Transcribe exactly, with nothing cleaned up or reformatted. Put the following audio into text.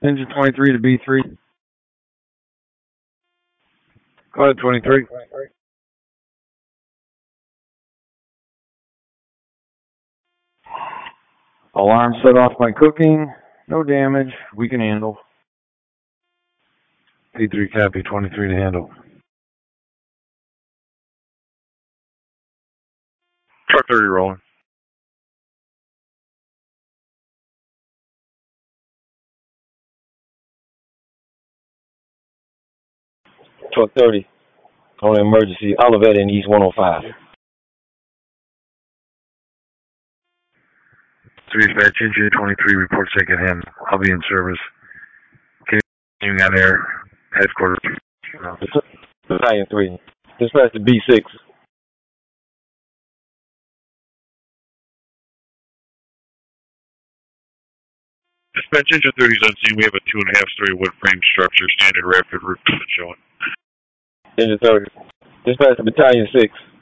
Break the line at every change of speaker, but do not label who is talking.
Engine twenty-three to B three. Go ahead, twenty-three. Alarm set off by cooking. No damage. We can handle. B three copy, twenty-three to handle.
Truck thirty rolling.
Truck thirty. On emergency. Olivet in East one oh five.
Three dispatch, engine twenty-three, report second hand. I'll be in service. Continuing on air, headquarters.
Battalion three. Dispatch to B six.
Dispatch, engine thirty is on scene. We have a two and a half story wood frame structure, standard rapid roof showing.
Engine thirty. Dispatch to Battalion six.